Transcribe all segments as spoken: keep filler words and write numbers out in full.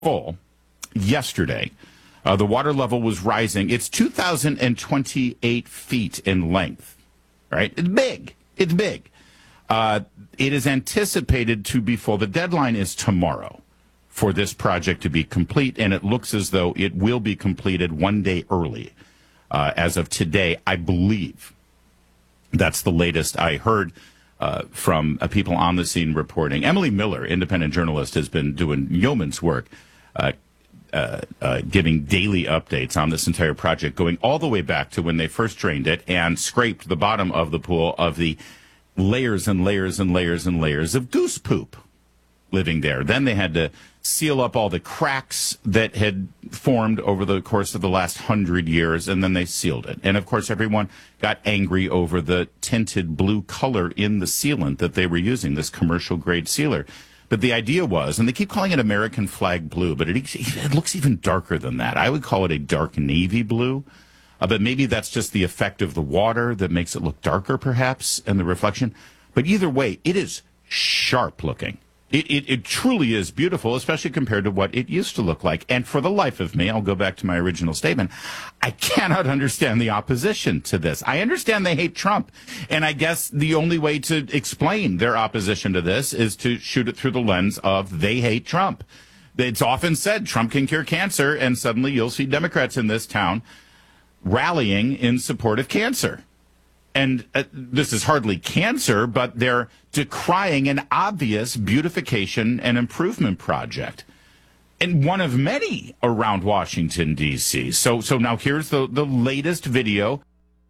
full yesterday. Uh, the water level was rising. It's two thousand twenty-eight feet in length, right? It's big. It's big. Uh, it is anticipated to be full. The deadline is tomorrow for this project to be complete, and it looks as though it will be completed one day early. Uh, as of today, I believe. That's the latest I heard uh, from uh, people on the scene reporting. Emily Miller, independent journalist, has been doing yeoman's work, uh, uh, uh, giving daily updates on this entire project, going all the way back to when they first drained it and scraped the bottom of the pool of the layers and layers and layers and layers of goose poop living there. Then they had to seal up all the cracks that had formed over the course of the last hundred years, and then they sealed it. And, of course, everyone got angry over the tinted blue color in the sealant that they were using, this commercial-grade sealer. But the idea was, and they keep calling it American flag blue, but it, it looks even darker than that. I would call it a dark navy blue. Uh, but maybe that's just the effect of the water that makes it look darker, perhaps, and the reflection. But either way, it is sharp looking. It, it, it truly is beautiful, especially compared to what it used to look like. And for the life of me, I'll go back to my original statement, I cannot understand the opposition to this. I understand they hate Trump. And I guess the only way to explain their opposition to this is to shoot it through the lens of they hate Trump. It's often said Trump can cure cancer, and suddenly you'll see Democrats in this town rallying in support of cancer. And uh, this is hardly cancer, but they're decrying an obvious beautification and improvement project, and one of many around Washington, D C. So so now here's the, the latest video.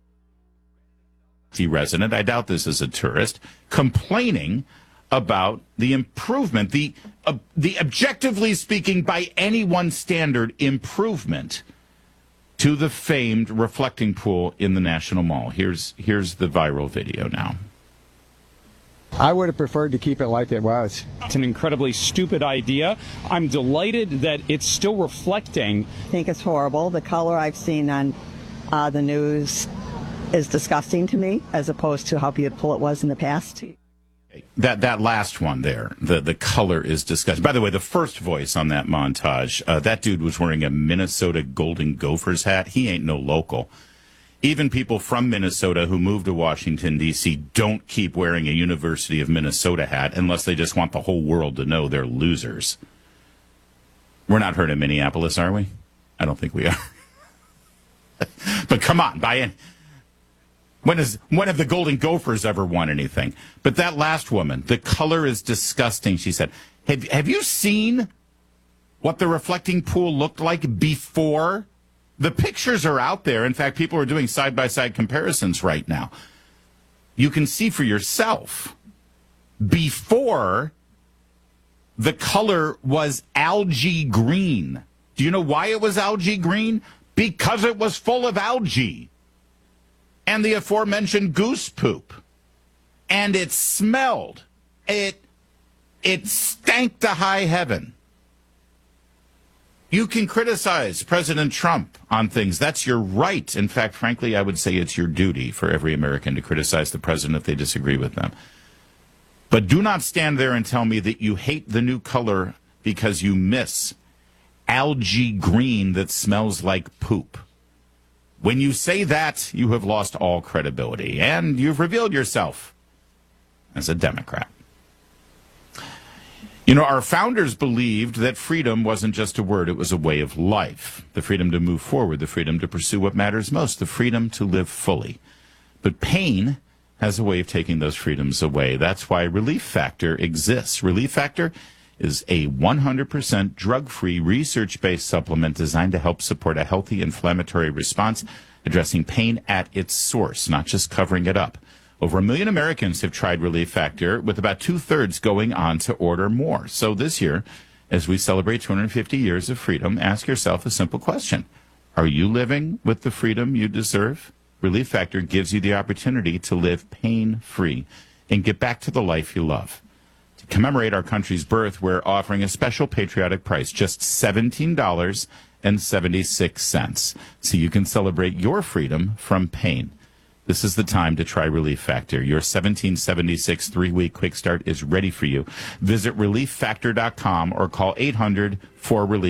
The resident, I doubt this is a tourist, complaining about the improvement, the, uh, the objectively speaking, by anyone's standard, improvement to the famed reflecting pool in the National Mall. Here's here's the viral video now. I would have preferred to keep it like it was. It's an incredibly stupid idea. I'm delighted that it's still reflecting. I think it's horrible. The color I've seen on uh, the news is disgusting to me, as opposed to how beautiful it was in the past. That that last one there, the, the color is disgusting. By the way, the first voice on that montage, uh, that dude was wearing a Minnesota Golden Gophers hat. He ain't no local. Even people from Minnesota who move to Washington, D C don't keep wearing a University of Minnesota hat unless they just want the whole world to know they're losers. We're not heard in Minneapolis, are we? I don't think we are. But come on, buy in. When, is, when have the Golden Gophers ever won anything? But that last woman, the color is disgusting, she said. Have, have you seen what the reflecting pool looked like before? The pictures are out there. In fact, people are doing side-by-side comparisons right now. You can see for yourself. Before, the color was algae green. Do you know why it was algae green? Because it was full of algae. And the aforementioned goose poop. And it smelled. It, it stank to high heaven. You can criticize President Trump on things. That's your right. In fact, frankly, I would say it's your duty for every American to criticize the president if they disagree with them. But do not stand there and tell me that you hate the new color because you miss algae green that smells like poop. When you say that, you have lost all credibility, and you've revealed yourself as a Democrat. You know, our founders believed that freedom wasn't just a word, it was a way of life. The freedom to move forward, the freedom to pursue what matters most, the freedom to live fully. But pain has a way of taking those freedoms away. That's why Relief Factor exists. Relief Factor is a one hundred percent drug-free, research-based supplement designed to help support a healthy inflammatory response, addressing pain at its source, not just covering it up. Over a million Americans have tried Relief Factor, with about two-thirds going on to order more. So this year, as we celebrate two hundred fifty years of freedom, ask yourself a simple question. Are you living with the freedom you deserve? Relief Factor gives you the opportunity to live pain-free and get back to the life you love. To commemorate our country's birth, we're offering a special patriotic price, just seventeen dollars and seventy-six cents, so you can celebrate your freedom from pain. This is the time to try Relief Factor. Your seventeen seventy-six three-week quick start is ready for you. Visit relief factor dot com or call eight hundred four relief.